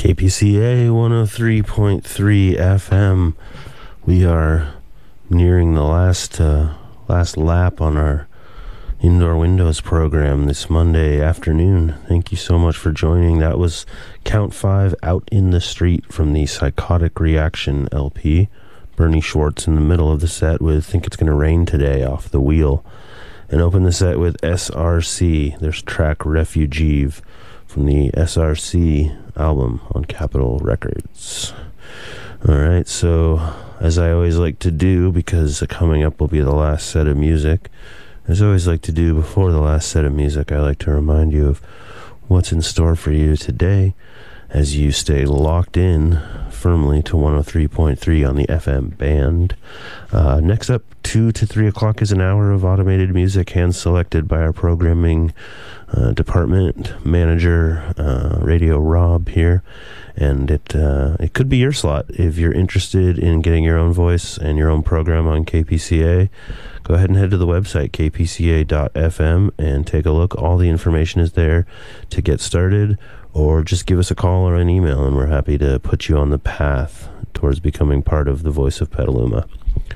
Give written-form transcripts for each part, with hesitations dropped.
KPCA 103.3 FM. We are nearing the last lap on our Indoor Windows program this Monday afternoon. Thank you so much for joining. That was Count 5, Out in the Street, from the Psychotic Reaction LP. Bernie Schwartz in the middle of the set with Think It's Gonna Rain Today off The Wheel. And open the set with SRC. There's track Refugee from the SRC album on Capitol Records. Alright, so as I always like to do, because coming up will be the last set of music, as I always like to do before the last set of music, I like to remind you of what's in store for you today as you stay locked in firmly to 103.3 on the FM band. Next up, 2 to 3 o'clock is an hour of automated music hand-selected by our programming department manager, Radio Rob here. And it could be your slot. If you're interested in getting your own voice and your own program on KPCA, go ahead and head to the website, kpca.fm, and take a look. All the information is there to get started, or just give us a call or an email, and we're happy to put you on the path towards becoming part of the Voice of Petaluma.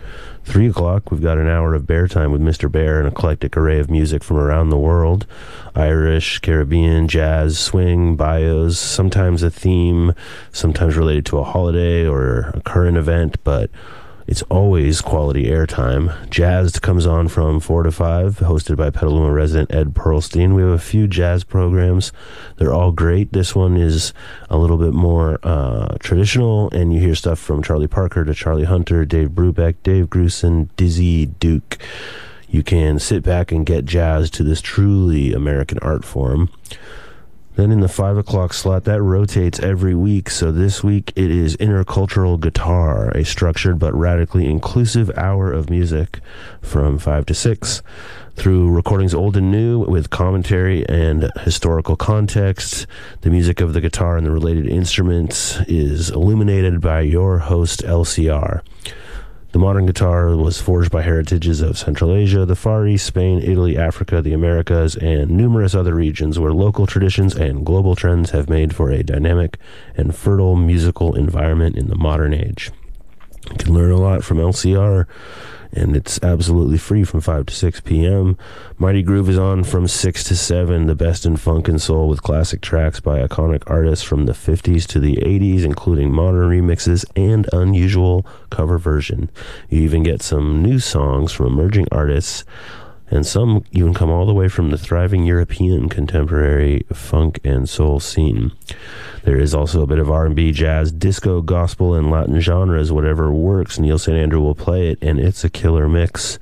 3 o'clock, we've got an hour of Bear Time with Mr. Bear, an eclectic array of music from around the world. Irish, Caribbean, jazz, swing, bios, sometimes a theme, sometimes related to a holiday or a current event, but it's always quality airtime. Jazz comes on from 4 to 5, hosted by Petaluma resident Ed Pearlstein. We have a few jazz programs. They're all great. This one is a little bit more traditional, and you hear stuff from Charlie Parker to Charlie Hunter, Dave Brubeck, Dave Grusin, Dizzy Duke. You can sit back and get jazz to this truly American art form. Then in the 5 o'clock slot, that rotates every week. So this week it is Intercultural Guitar, a structured but radically inclusive hour of music from 5 to 6 through recordings old and new with commentary and historical context. The music of the guitar and the related instruments is illuminated by your host, LCR. The modern guitar was forged by heritages of Central Asia, the Far East, Spain, Italy, Africa, the Americas, and numerous other regions where local traditions and global trends have made for a dynamic and fertile musical environment in the modern age. You can learn a lot from LCR, and it's absolutely free from 5 to 6 p.m. Mighty Groove is on from 6 to 7, the best in funk and soul with classic tracks by iconic artists from the 50s to the 80s, including modern remixes and unusual cover version. You even get some new songs from emerging artists, and some even come all the way from the thriving European contemporary funk and soul scene. There is also a bit of R&B, jazz, disco, gospel, and Latin genres. Whatever works, Neil St. Andrew will play it, and it's a killer mix.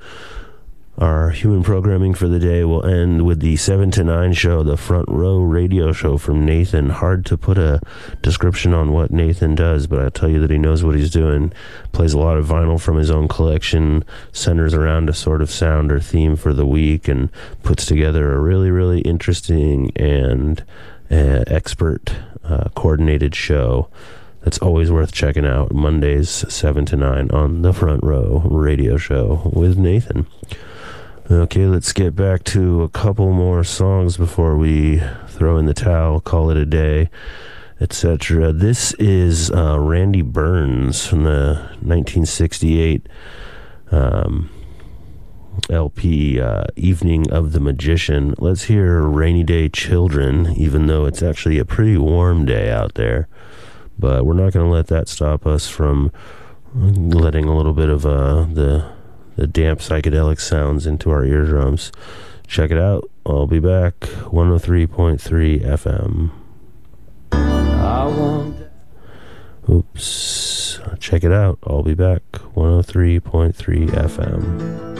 Our human programming for the day will end with the 7 to 9 show, the Front Row radio show from Nathan. Hard to put a description on what Nathan does, but I'll tell you that he knows what he's doing. Plays a lot of vinyl from his own collection, centers around a sort of sound or theme for the week, and puts together a really, really interesting and expert coordinated show that's always worth checking out. Mondays 7 to 9 on the Front Row radio show with Nathan. Okay, let's get back to a couple more songs before we throw in the towel, call it a day, etc. This is Randy Burns from the 1968 LP, Evening of the Magician. Let's hear Rainy Day Children, even though it's actually a pretty warm day out there. But we're not going to let that stop us from letting a little bit of the damp psychedelic sounds into our eardrums. Check it out. I'll be back. 103.3 FM. Oops. Check it out. I'll be back. 103.3 FM.